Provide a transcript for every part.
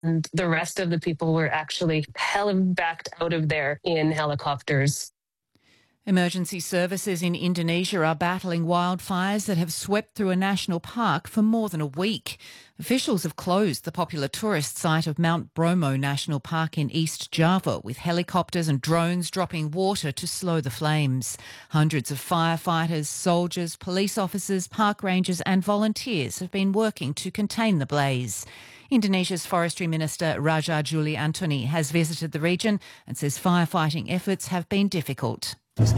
And the rest of the people were actually backed out of there in helicopters. Emergency services in Indonesia are battling wildfires that have swept through a national park for more than a week. Officials have closed the popular tourist site of Mount Bromo National Park in East Java, with helicopters and drones dropping water to slow the flames. Hundreds of firefighters, soldiers, police officers, park rangers and volunteers have been working to contain the blaze. Indonesia's Forestry Minister Raja Juli Antoni has visited the region and says firefighting efforts have been difficult.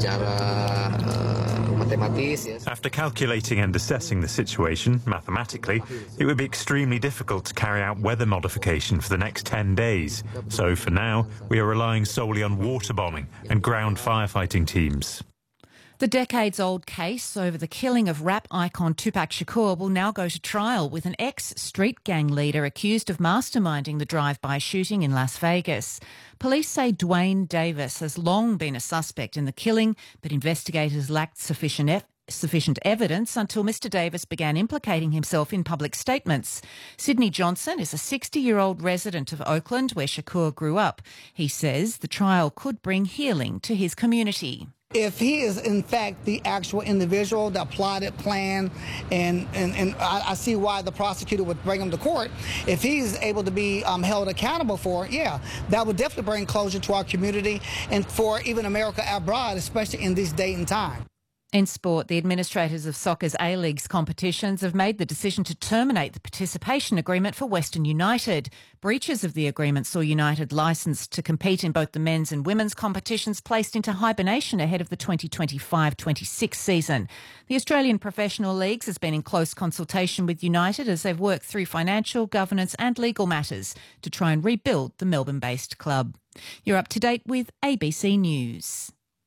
After calculating and assessing the situation mathematically, it would be extremely difficult to carry out weather modification for the next 10 days. So for now, we are relying solely on water bombing and ground firefighting teams. The decades-old case over the killing of rap icon Tupac Shakur will now go to trial, with an ex-street gang leader accused of masterminding the drive-by shooting in Las Vegas. Police say Dwayne Davis has long been a suspect in the killing, but investigators lacked sufficient evidence until Mr Davis began implicating himself in public statements. Sydney Johnson is a 60-year-old resident of Oakland, where Shakur grew up. He says the trial could bring healing to his community. If he is, in fact, the actual individual that plotted, planned, and I see why the prosecutor would bring him to court. If he's able to be held accountable for it, yeah, that would definitely bring closure to our community and for even America abroad, especially in this date and time. In sport, the administrators of soccer's A-League's competitions have made the decision to terminate the participation agreement for Western United. Breaches of the agreement saw United licensed to compete in both the men's and women's competitions placed into hibernation ahead of the 2025-26 season. The Australian Professional Leagues has been in close consultation with United as they've worked through financial, governance and legal matters to try and rebuild the Melbourne-based club. You're up to date with ABC News.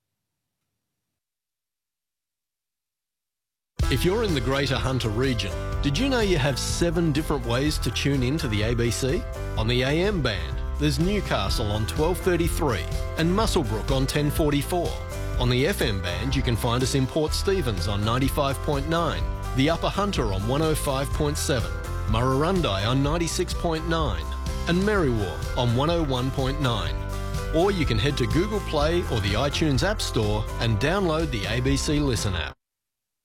If you're in the Greater Hunter region, did you know you have 7 different ways to tune in to the ABC? On the AM band, there's Newcastle on 1233 and Muswellbrook on 1044. On the FM band, you can find us in Port Stephens on 95.9, the Upper Hunter on 105.7, Murrurundi on 96.9 and Merriwa on 101.9. Or you can head to Google Play or the iTunes App Store and download the ABC Listen app.